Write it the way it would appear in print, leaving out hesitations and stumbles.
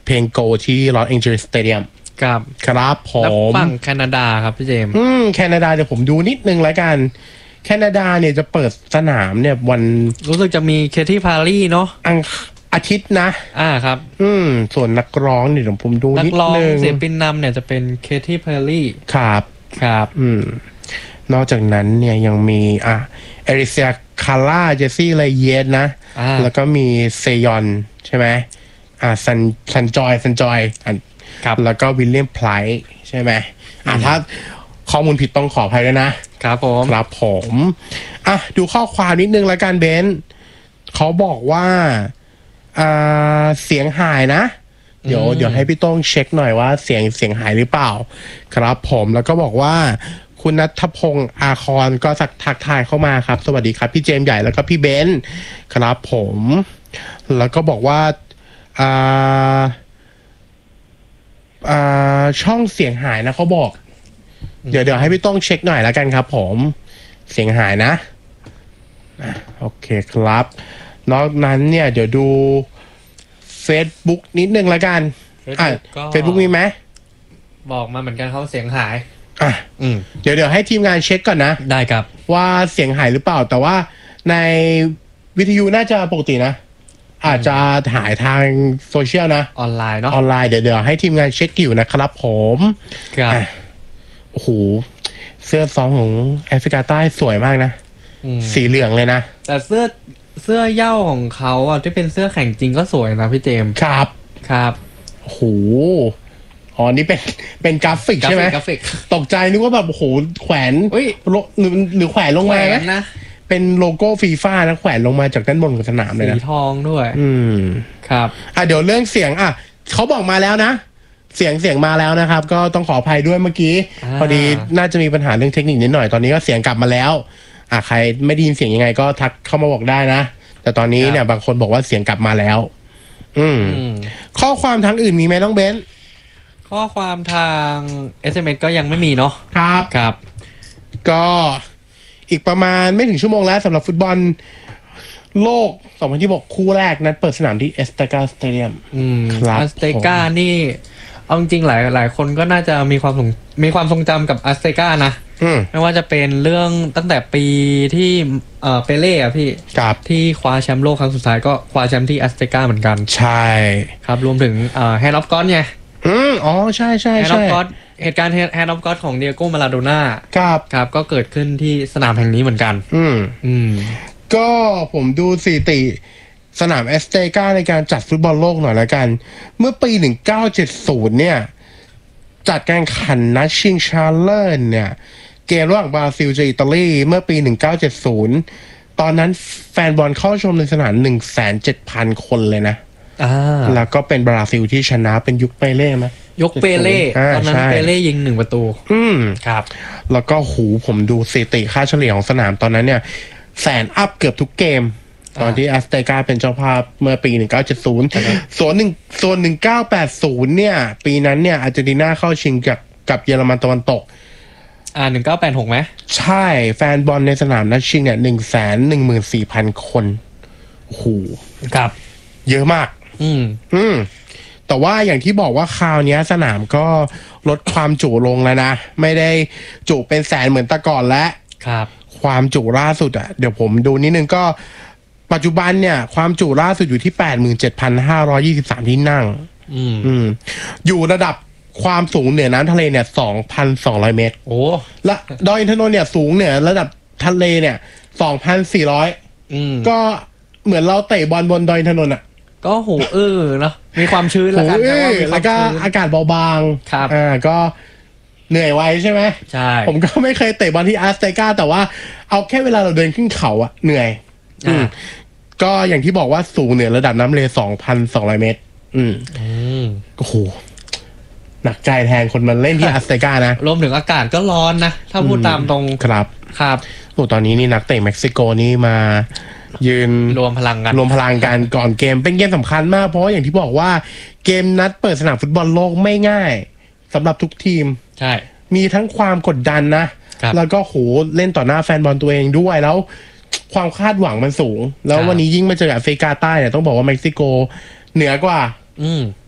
เพลงโกที่ลอสแองเจลิสสเตเดียมครับผมแล้วฝั่งแคนาดาครับพี่เจมส์แคนาดาเดี๋ยวผมดูนิดนึงแล้วกันแคนาดาเนี่ยจะเปิดสนามเนี่ยวันรู้สึกจะมีเคที่พารีเนาะอาทิตย์นะครับส่วนนักร้องเนี่ยผมดูนิดนึงนักร้องศิลปินนำเนี่ยจะเป็นเคที่พารีครับนอกจากนั้นเนี่ยยังมีเอริเซียคาร่าเจสซี่ไลเยสนะแล้วก็มีเซยอนใช่ไหมซันจอยแล้วก็วิลเลียมไพร์ใช่ไหมถ้าข้อมูลผิดต้องขออภัยด้วยนะครับผมดูข้อความนิดนึงแล้วกันเบนเขาบอกว่าเสียงหายนะเดี๋ยวให้พี่ต้องเช็คหน่อยว่าเสียงหายหรือเปล่าครับผมแล้วก็บอกว่าคุณณัฐพงศ์อาครก็ทักทายเข้ามาครับสวัสดีครับพี่เจมส์ใหญ่แล้วก็พี่เบนครับผมแล้วก็บอกว่าช่องเสียงหายนะเขาบอกเดี๋ยวให้พี่ต้องเช็คหน่อยแล้วกันครับผมเสียงหายนะโอเคครับนอกนั้นเนี่ยเดี๋ยวดู Facebook นิดนึงแล้วกันFacebook มีไหมบอกมาเหมือนกันเขาเสียงหายเดี๋ยวให้ทีมงานเช็คก่อนนะได้ครับว่าเสียงหายหรือเปล่าแต่ว่าในวิทยุน่าจะปกตินะอาจจะถ่ายทางโซเชียลนะออนไลน์เนาะออนไลน์เดี๋ยวให้ทีมงานเช็คอยู่นะครับผมครับโอ้โหเสื้อซองของแอฟริกาใต้สวยมากนะสีเหลืองเลยนะแต่เสื้อเหย้าของเขาที่เป็นเสื้อแข่งจริงก็สวยนะพี่เจมส์ครับโอ้โหนี่เป็นกราฟิกใช่ไหมตกใจนึกว่าแบบโอ้โหแขวนหรือแขวนลงมานะเป็นโลโก้ฟีฟ่านะแขวนลงมาจากด้านบนของสนามเลยนะสีทองด้วยครับเดี๋ยวเรื่องเสียงเขาบอกมาแล้วนะเสียงมาแล้วนะครับก็ต้องขออภัยด้วยเมื่อกี้พอดีน่าจะมีปัญหาเรื่องเทคนิคนิดหน่อยตอนนี้ก็เสียงกลับมาแล้วใครไม่ได้ยินเสียงยังไงก็ทักเข้ามาบอกได้นะแต่ตอนนี้เนี่ยบางคนบอกว่าเสียงกลับมาแล้วข้อความทางอื่นมีไหมน้องเบนข้อความทาง SMS ก็ยังไม่มีเนาะครับก็อีกประมาณไม่ถึงชั่วโมงแล้วสำหรับฟุตบอลโลก2026คู่แรกนั้นเปิดสนามที่เอสเตกาสเตเดียมครับอัสเตกานี่เอาจริงๆหลายคนก็น่าจะมีความทรงจำกับอัสเตกานะไม่ว่าจะเป็นเรื่องตั้งแต่ปีที่เปเล่พี่ที่คว้าแชมป์โลกครั้งสุดท้ายก็คว้าแชมป์ที่อัสเตกาเหมือนกันใช่ครับรวมถึงแฮนด์ออฟก็อดไงใช่แฮนด์ออฟก็อดเหตุการณ์แฮนด์ออฟก็อดของเดียโก้มาราโดน่าครับก็เกิดขึ้นที่สนามแห่งนี้เหมือนกันก็ผมดูสถิติสนามเอสเตกาในการจัดฟุตบอลโลกหน่อยละกันเมื่อปี1970เนี่ยจัดการแข่งขันนัดชิงชาเลอร์เนี่ยเกมระหว่างบราซิลเจออิตาลีเมื่อปี1970ตอนนั้นแฟนบอลเข้าชมในสนาม 107,000 คนเลยนะแล้วก็เป็นบราซิลที่ชนะเป็นยุคเปเล่ไหมยุคเปเล่ตอนนั้นเปเล่ยิง1 ประตูครับแล้วก็ผมดูสถิติค่าเฉลี่ยของสนามตอนนั้นเนี่ยแสนอัพเกือบทุกเกมตอนที่อัสเตกาเป็นเจ้าภาพเมื่อปี1970ส่วน1980เนี่ยปีนั้นเนี่ยอาร์เจนตินาเข้าชิงกับเยอรมันตะวันตก 1986ไหมใช่แฟนบอลในสนามนัดชิงเนี่ย114,000 คนโอ้โหครับเยอะมากแต่ว่าอย่างที่บอกว่าคราวนี้สนามก็ลดความจุลงแล้วนะไม่ได้จุเป็นแสนเหมือนแต่ก่อนแล้วครับความจุล่าสุดเดี๋ยวผมดูนิดนึงก็ปัจจุบันเนี่ยความจุล่าสุดอยู่ที่ 87,523 ที่นั่งอยู่ระดับความสูงเหนือน้ำทะเลเนี่ย 2,200 เมตรโอ้และดอยอินทนนท์เนี่ยสูงเหนือระดับทะเลเนี่ย 2,400 ก็เหมือนเราเตะบอลบนดอยอินทนนท์ก็โหเนาะมีความชื้นแล้วกันแล้วก็อากาศเบาบางครับก็เหนื่อยไวใช่ไหมใช่ผมก็ไม่เคยเตะบอลที่อาสเตกาแต่ว่าเอาแค่เวลาเราเดินขึ้นเขาเหนื่อยก็อย่างที่บอกว่าสูงเหนือระดับน้ำทะเล 2,200 เมตรโอ้โหหนักใจแทนคนมาเล่นที่อาสเตกานะรวมถึงอากาศก็ร้อนนะถ้าพูดตามตรงครับโอ้ตอนนี้นี่นักเตะเม็กซิโกนี่มายืนรวมพลังกันก่อนเกมเป็นเกมสำคัญมากเพราะอย่างที่บอกว่าเกมนัดเปิดสนามฟุตบอลโลกไม่ง่ายสำหรับทุกทีมใช่มีทั้งความกดดันนะแล้วก็เล่นต่อหน้าแฟนบอลตัวเองด้วยแล้วความคาดหวังมันสูงแล้ววันนี้ยิ่งมาเจอกับแอฟริกาใต้เนี่ยต้องบอกว่าเม็กซิโกเหนือกว่า